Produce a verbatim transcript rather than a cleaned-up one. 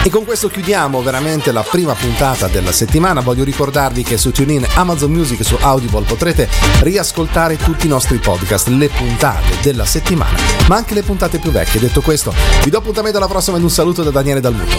E con questo chiudiamo veramente la prima puntata della settimana. Voglio ricordarvi che su TuneIn, Amazon Music e su Audible potrete riascoltare tutti i nostri podcast, le puntate della settimana, ma anche le puntate più vecchie. Detto questo, vi do appuntamento alla prossima ed un saluto da Daniele Dalmuto.